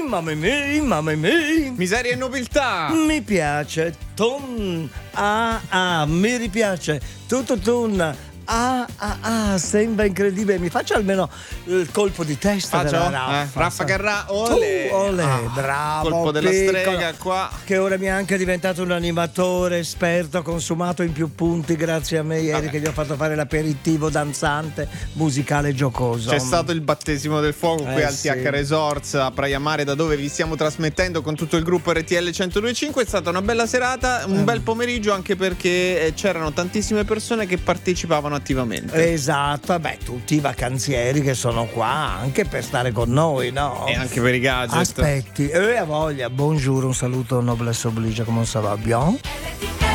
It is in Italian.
mamma mia. Miseria e nobiltà. Mi piace. Mi ripiace. Tutto. Sembra incredibile. Mi faccia almeno il colpo di testa della Raffa Carrà, olè. Bravo. Colpo della strega qua. Che ora mi è anche diventato un animatore esperto, consumato in più punti grazie a me ieri che gli ho fatto fare l'aperitivo danzante, musicale giocoso. C'è stato il battesimo del fuoco qui al sì. TH Resorts a Praia Mare, da dove vi stiamo trasmettendo con tutto il gruppo RTL 102.5. È stata una bella serata, un bel pomeriggio, anche perché c'erano tantissime persone che partecipavano attivamente. Esatto, tutti i vacanzieri che sono qua anche per stare con noi, no? E anche per i gadget. Aspetti, a voglia, buongiorno, un saluto, noblesse oblige, come ça va bien?